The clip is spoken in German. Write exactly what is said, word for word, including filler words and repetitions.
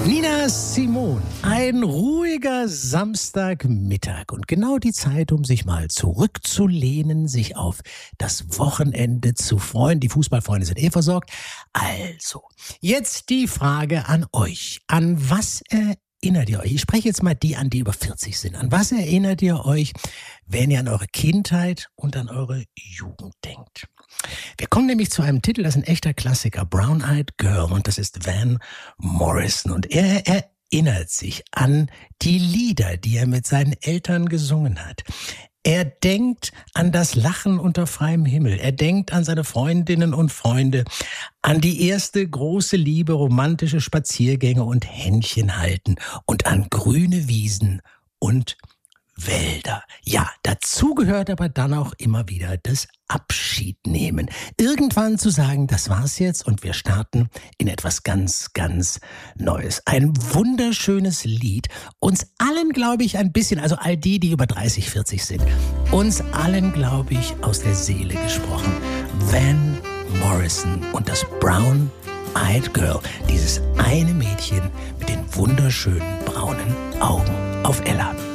Nina Simone, ein ruhiger Samstagmittag und genau die Zeit, um sich mal zurückzulehnen, sich auf das Wochenende zu freuen. Die Fußballfreunde sind eh versorgt. Also, jetzt die Frage an euch. An was erinnert ihr euch? Ich spreche jetzt mal die an, die über vierzig sind. An was erinnert ihr euch, wenn ihr an eure Kindheit und an eure Jugend denkt? Wir kommen nämlich zu einem Titel, das ist ein echter Klassiker, Brown Eyed Girl, und das ist Van Morrison. Und er erinnert sich an die Lieder, die er mit seinen Eltern gesungen hat. Er denkt an das Lachen unter freiem Himmel. Er denkt an seine Freundinnen und Freunde, an die erste große Liebe, romantische Spaziergänge und Händchen halten und an grüne Wiesen und Wälder. Ja, dazu gehört aber dann auch immer wieder das Abschiednehmen. Irgendwann zu sagen, das war's jetzt und wir starten in etwas ganz, ganz Neues. Ein wunderschönes Lied. Uns allen, glaube ich, ein bisschen, also all die, die über dreißig, vierzig sind, uns allen, glaube ich, aus der Seele gesprochen. Van Morrison und das Brown Eyed Girl. Dieses eine Mädchen mit den wunderschönen braunen Augen auf Ella.